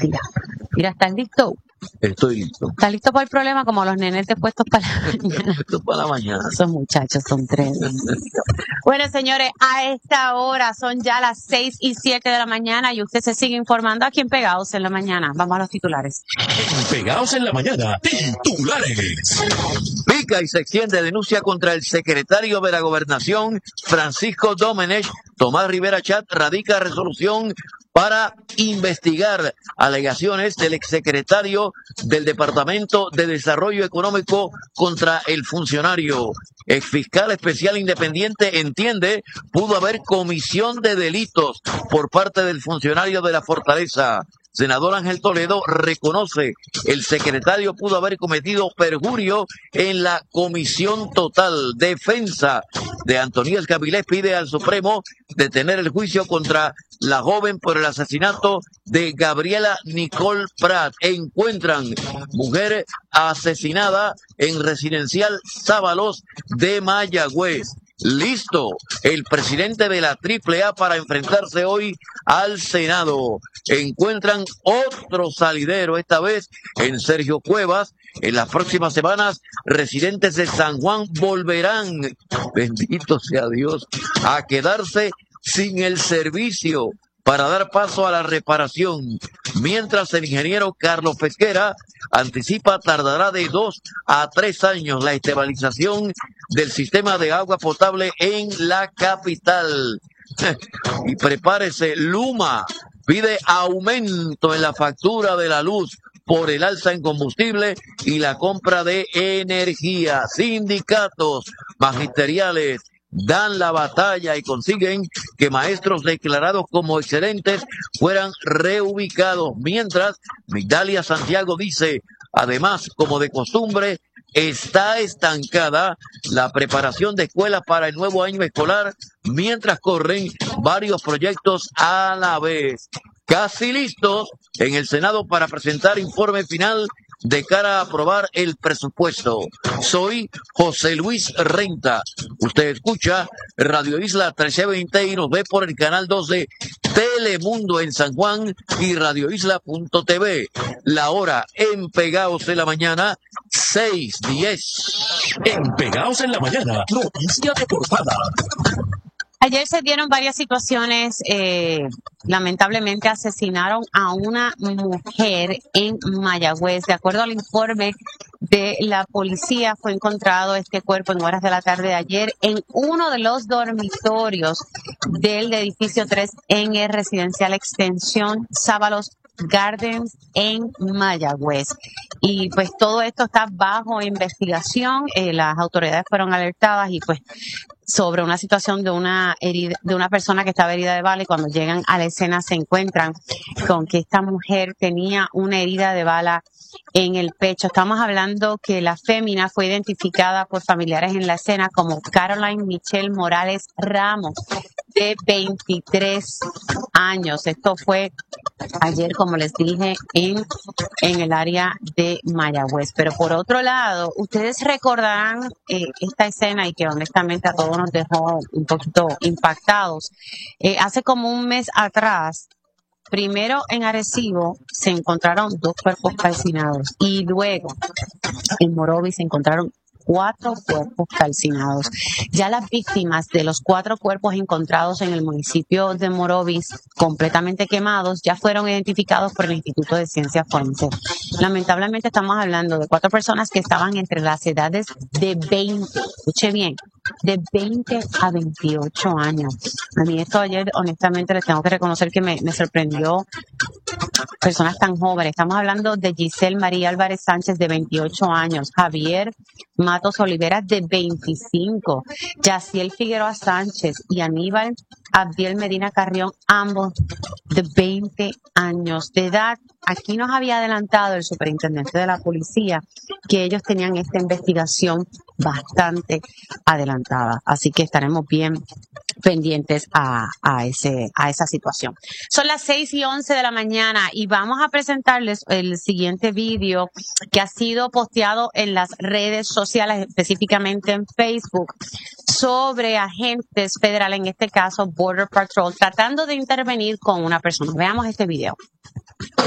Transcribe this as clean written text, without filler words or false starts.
día. Mira, ¿estás listo? Estoy listo. ¿Estás listo para el problema? Como los nenes de puestos para la mañana. Esto para la mañana. Esos muchachos son tremendos. Bueno, señores, a esta hora son ya las 6:07 de la mañana y usted se sigue informando aquí en Pegados en la Mañana. Vamos a los titulares. Pegados en la Mañana, titulares. Pica y se extiende denuncia contra el secretario de la Gobernación, Francisco Domenech. Tomás Rivera Chat radica resolución para investigar alegaciones del exsecretario del Departamento de Desarrollo Económico contra el funcionario. Exfiscal especial independiente entiende pudo haber comisión de delitos por parte del funcionario de la Fortaleza. Senador Ángel Toledo reconoce el secretario pudo haber cometido perjurio en la comisión total. Defensa de Antonías Gavilés pide al Supremo detener el juicio contra la joven por el asesinato de Gabriela Nicole Prat. Encuentran mujer asesinada en residencial Sábalos de Mayagüez. Listo, el presidente de la AAA para enfrentarse hoy al Senado. Encuentran otro salidero, esta vez en Sergio Cuevas. En las próximas semanas, residentes de San Juan volverán, bendito sea Dios, a quedarse sin el servicio para dar paso a la reparación, mientras el ingeniero Carlos Pesquera anticipa tardará de 2 a 3 años la estabilización del sistema de agua potable en la capital. Y prepárese, Luma pide aumento en la factura de la luz por el alza en combustible y la compra de energía. Sindicatos magisteriales dan la batalla y consiguen que maestros declarados como excelentes fueran reubicados, mientras Migdalia Santiago dice, además, como de costumbre, está estancada la preparación de escuelas para el nuevo año escolar, mientras corren varios proyectos a la vez. Casi listos en el Senado para presentar informe final de cara a aprobar el presupuesto. Soy José Luis Renta. Usted escucha Radio Isla 1320 y nos ve por el canal 2 de Telemundo en San Juan y radioisla.tv. La hora en Pegados en la Mañana, 6:10. En Pegados en la Mañana, noticia de portada. Ayer se dieron varias situaciones, lamentablemente asesinaron a una mujer en Mayagüez. De acuerdo al informe de la policía, fue encontrado este cuerpo en horas de la tarde de ayer en uno de los dormitorios del edificio 3 en el residencial Extensión Sábalos Gardens en Mayagüez. Y pues todo esto está bajo investigación. Las autoridades fueron alertadas y pues sobre una situación de una herida, de una persona que estaba herida de bala, y cuando llegan a la escena se encuentran con que esta mujer tenía una herida de bala en el pecho. Estamos hablando que la fémina fue identificada por familiares en la escena como Caroline Michelle Morales Ramos, de 23 años. Esto fue ayer, como les dije, en el área de Mayagüez. Pero por otro lado, ustedes recordarán esta escena, y que honestamente a todos nos dejó un poquito impactados. Hace como un mes atrás, primero en Arecibo se encontraron 2 cuerpos calcinados y luego en Morovis se encontraron 4 cuerpos calcinados. Ya las víctimas de los 4 cuerpos encontrados en el municipio de Morovis, completamente quemados, ya fueron identificados por el Instituto de Ciencias Forenses. Lamentablemente estamos hablando de 4 personas que estaban entre las edades de 20, escuche bien, de 20 a 28 años. A mí esto ayer, honestamente, les tengo que reconocer que me sorprendió. Personas tan jóvenes. Estamos hablando de Giselle María Álvarez Sánchez, de 28 años, Javier Matos Olivera, de 25, Yaciel Figueroa Sánchez y Aníbal Abdiel Medina Carrión, ambos de 20 años de edad. Aquí nos había adelantado el superintendente de la policía que ellos tenían esta investigación bastante adelantada, así que estaremos bien pendientes a esa situación. Son las 6:11 de la mañana y vamos a presentarles el siguiente vídeo que ha sido posteado en las redes sociales, específicamente en Facebook, sobre agentes federales, en este caso Border Patrol, tratando de intervenir con una persona. Veamos este video.